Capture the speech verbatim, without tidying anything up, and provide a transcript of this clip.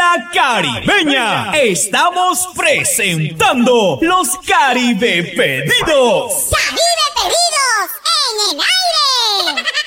Zona Caribeña. Estamos presentando los Caribe Pedidos. ¡Caribe!